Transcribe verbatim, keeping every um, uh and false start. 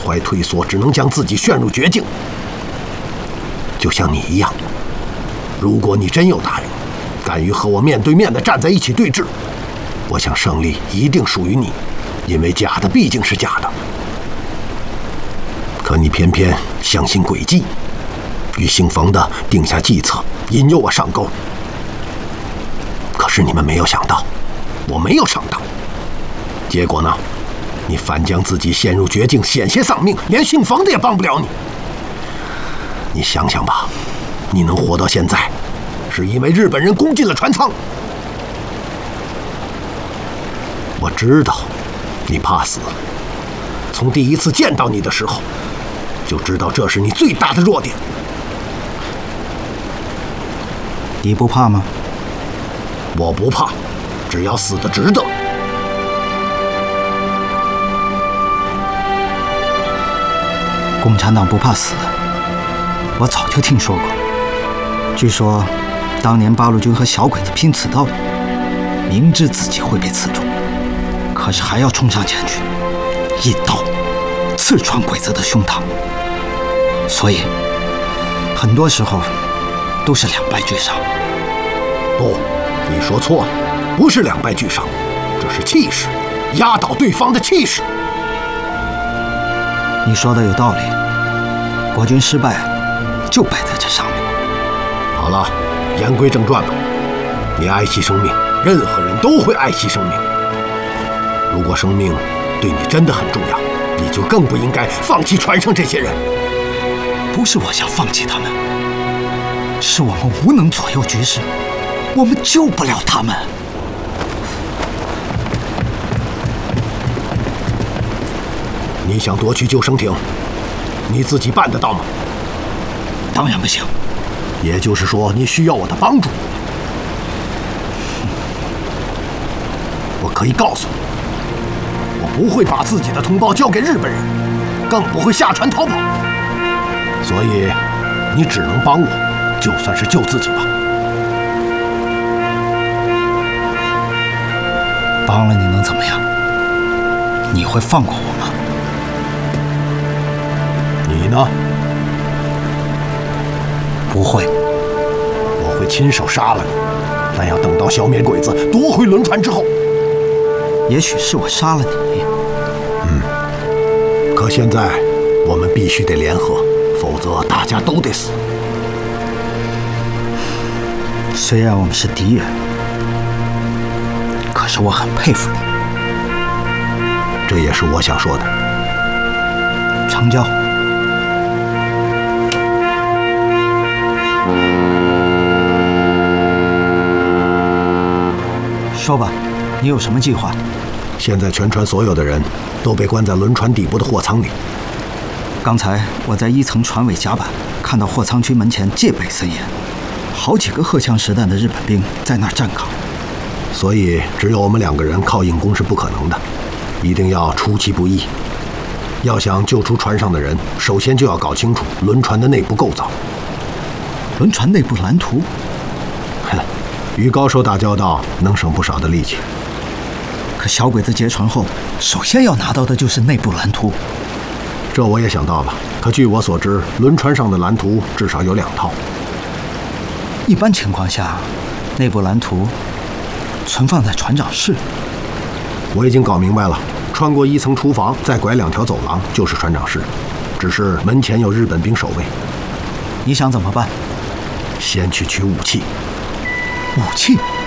怀退缩，只能将自己陷入绝境。就像你一样，如果你真有大勇，敢于和我面对面的站在一起对峙，我想胜利一定属于你，因为假的毕竟是假的。可你偏偏相信诡计，与姓冯的定下计策，引诱我上钩。可是你们没有想到，我没有上当。结果呢？你反将自己陷入绝境，险些丧命，连姓冯的也帮不了你。你想想吧，你能活到现在，是因为日本人攻进了船舱。我知道你怕死，从第一次见到你的时候，就知道这是你最大的弱点。 你不怕吗？ 我不怕，只要死得值得。 共产党不怕死，我早就听说过。据说，当年八路军和小鬼子拼刺刀，明知自己会被刺中，可是还要冲上前去，一刀刺穿鬼子的胸膛。所以，很多时候都是两败俱伤。 不，你说错了，不是两败俱伤，这是气势，压倒对方的气势。 你说的有道理，国军失败就败在这上面。 好了，言归正传吧。你爱惜生命，任何人都会爱惜生命。如果生命对你真的很重要，你就更不应该放弃船上这些人。 不是我想放弃他们，是我们无能左右局势，我们救不了他们。 你想夺取救生艇，你自己办得到吗？ 当然不行。 也就是说，你需要我的帮助。我可以告诉你，我不会把自己的同胞交给日本人，更不会下船逃跑。所以，你只能帮我，就算是救自己吧。 帮了你能怎么样？你会放过我吗？ 你呢？ 不会。 我会亲手杀了你，但要等到消灭鬼子、夺回轮船之后。 也许是我杀了你。 嗯。可现在，我们必须得联合，否则大家都得死。 虽然我们是敌人，可是我很佩服你。 这也是我想说的。 成交。说吧，你有什么计划？ 现在全船所有的人都被关在轮船底部的货舱里。 刚才我在一层船尾甲板看到货舱区门前戒备森严，好几个荷枪实弹的日本兵在那儿站岗。 所以只有我们两个人靠硬攻是不可能的，一定要出其不意。要想救出船上的人，首先就要搞清楚轮船的内部构造。 轮船内部蓝图？ 哼，与高手打交道能省不少的力气。 可小鬼子劫船后，首先要拿到的就是内部蓝图。 这我也想到了，可据我所知，轮船上的蓝图至少有两套。 一般情况下，内部蓝图存放在船长室。 我已经搞明白了，穿过一层厨房，再拐两条走廊就是船长室，只是门前有日本兵守卫。 你想怎么办？ 先去取武器。 武器？